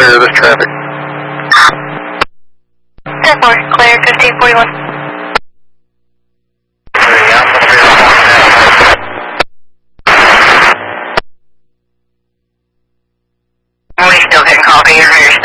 clear this traffic. 10-4, clear 1541. We still getting coffee here.